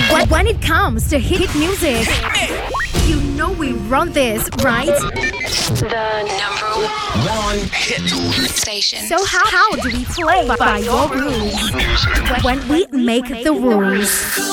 When it comes to hit music, you know we run this, right? The #1 hit station. So how do we play by your rules when we make the rules?